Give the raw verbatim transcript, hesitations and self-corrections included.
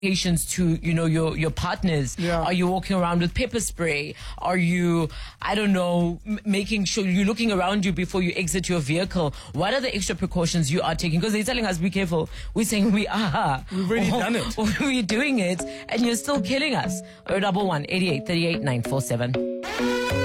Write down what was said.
Patients to, you know, your your partners. Yeah. Are you walking around with pepper spray? Are you, I don't know, m- making sure you're looking around you before you exit your vehicle? What are the extra precautions you are taking? Because they're telling us be careful. We're saying we are. We've already or, done it. Or we're doing it, and you're still killing us. oh one one, eighty-eight, thirty-eight, nine four seven.